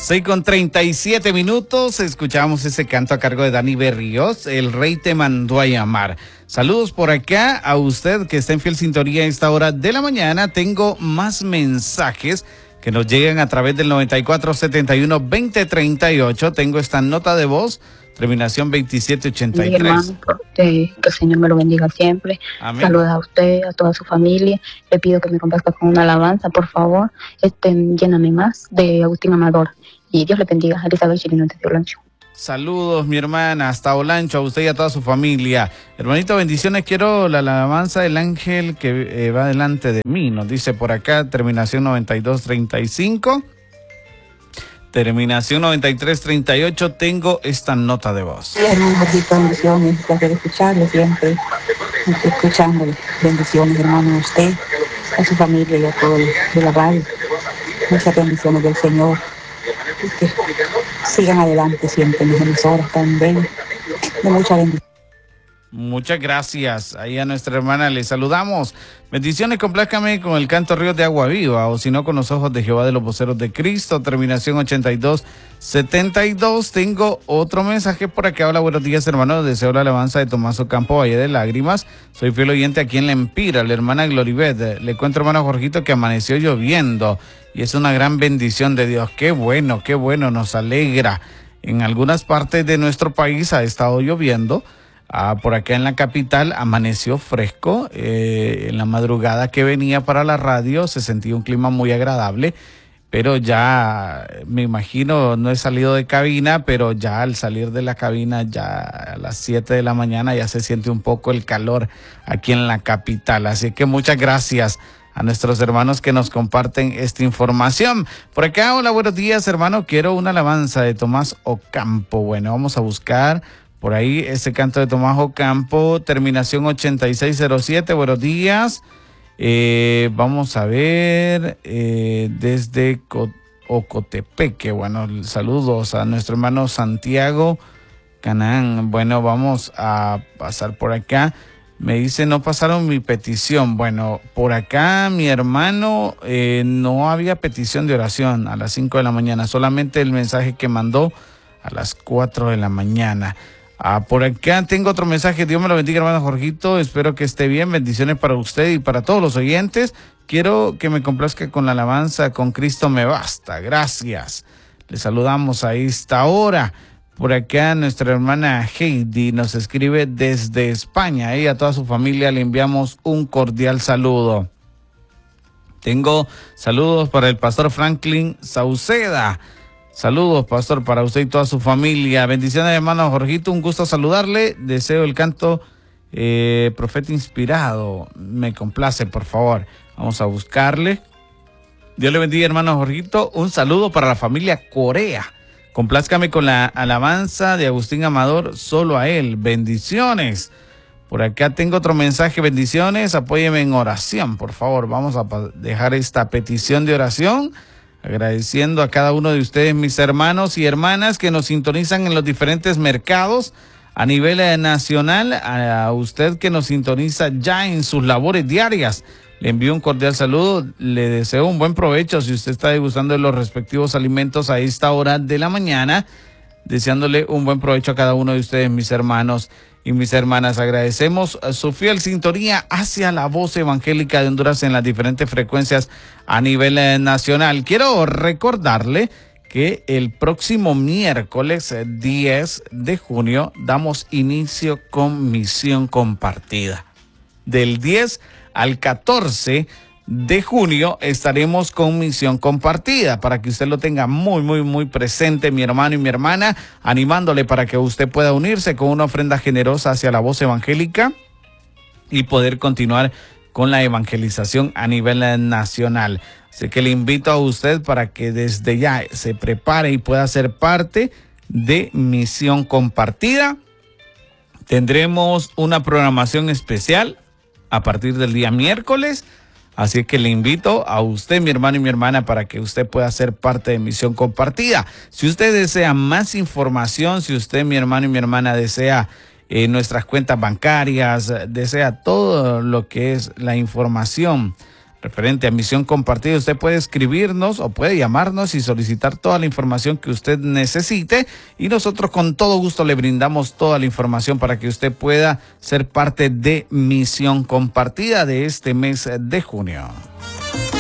6:37, escuchamos ese canto a cargo de Dani Berríos, El Rey te mandó a llamar. Saludos por acá a usted que está en fiel sintonía a esta hora de la mañana. Tengo más mensajes que nos llegan a través del 9471-2038. Tengo esta nota de voz, terminación 2783. Mi hermano, que el Señor me lo bendiga siempre. Amén. Saludos a usted, a toda su familia. Le pido que me complazca con una alabanza, por favor. Lléname más de Agustín Amador. Y Dios le bendiga. Elizabeth Chirino desde Olancho. Saludos, mi hermana, hasta Olancho, a usted y a toda su familia. Hermanito, bendiciones. Quiero la alabanza del ángel que va delante de mí. Nos dice por acá, terminación 9235. Terminación 9338. Tengo esta nota de voz. Sí, hermano, bendiciones. Placer escucharle siempre. Estoy escuchando. Bendiciones, hermano, a usted, a su familia y a todos de la radio. Muchas bendiciones del Señor. Que sigan adelante siempre en las emisoras también. De mucha bendición. Muchas gracias. Ahí a nuestra hermana le saludamos. Bendiciones, complázcame con el canto Ríos de Agua Viva, o si no, con Los Ojos de Jehová de los Voceros de Cristo, terminación 8272. Tengo otro mensaje por acá. Hola, buenos días, hermanos. Deseo la alabanza de Tomás Ocampo, Valle de Lágrimas. Soy fiel oyente aquí en La Empira, la hermana Gloribet. Le cuento, hermano Jorgito, que amaneció lloviendo y es una gran bendición de Dios. Qué bueno, nos alegra. En algunas partes de nuestro país ha estado lloviendo. Por acá en la capital amaneció fresco. En la madrugada que venía para la radio se sentía un clima muy agradable, pero ya me imagino, no he salido de cabina, pero ya al salir de la cabina, ya a las 7 de la mañana ya se siente un poco el calor aquí en la capital. Así que muchas gracias a nuestros hermanos que nos comparten esta información. Por acá, hola, buenos días, hermano. Quiero una alabanza de Tomás Ocampo. Bueno, vamos a buscar por ahí ese canto de Tomás Ocampo, terminación 8607. Buenos días. Vamos a ver, desde Ocotepeque. Bueno, saludos a nuestro hermano Santiago Canaán. Bueno, vamos a pasar por acá. Me dice, no pasaron mi petición. Bueno, por acá mi hermano, no había petición de oración a las 5 de la mañana, solamente el mensaje que mandó a las 4 de la mañana. Por acá tengo otro mensaje. Dios me lo bendiga, hermano Jorgito. Espero que esté bien. Bendiciones para usted y para todos los oyentes. Quiero que me complazca con la alabanza Con Cristo me basta. Gracias. Le saludamos a esta hora. Por acá nuestra hermana Heidi nos escribe desde España. Y a toda su familia le enviamos un cordial saludo. Tengo saludos para el pastor Franklin Sauceda. Saludos, pastor, para usted y toda su familia. Bendiciones, hermano Jorgito. Un gusto saludarle. Deseo el canto Profeta Inspirado. Me complace, por favor. Vamos a buscarle. Dios le bendiga, hermano Jorgito. Un saludo para la familia Corea. Complázcame con la alabanza de Agustín Amador, Solo a Él. Bendiciones. Por acá tengo otro mensaje. Bendiciones. Apóyeme en oración, por favor. Vamos a dejar esta petición de oración, agradeciendo a cada uno de ustedes, mis hermanos y hermanas que nos sintonizan en los diferentes mercados a nivel nacional, a usted que nos sintoniza ya en sus labores diarias. Le envío un cordial saludo, le deseo un buen provecho si usted está degustando de los respectivos alimentos a esta hora de la mañana, deseándole un buen provecho a cada uno de ustedes, mis hermanos y mis hermanas. Agradecemos su fiel sintonía hacia la voz evangélica de Honduras en las diferentes frecuencias a nivel nacional. Quiero recordarle que el próximo miércoles 10 de junio damos inicio con Misión Compartida. Del 10 al 14 de junio estaremos con Misión Compartida, para que usted lo tenga muy presente, mi hermano y mi hermana, animándole para que usted pueda unirse con una ofrenda generosa hacia la voz evangélica y poder continuar con la evangelización a nivel nacional. Así que le invito a usted para que desde ya se prepare y pueda ser parte de Misión Compartida. Tendremos una programación especial a partir del día miércoles. Así que le invito a usted, mi hermano y mi hermana, para que usted pueda ser parte de Misión Compartida. Si usted desea más información, si usted, mi hermano y mi hermana, desea nuestras cuentas bancarias, desea todo lo que es la información referente a Misión Compartida. Usted puede escribirnos o puede llamarnos y solicitar toda la información que usted necesite, y nosotros con todo gusto le brindamos toda la información para que usted pueda ser parte de Misión Compartida de este mes de junio.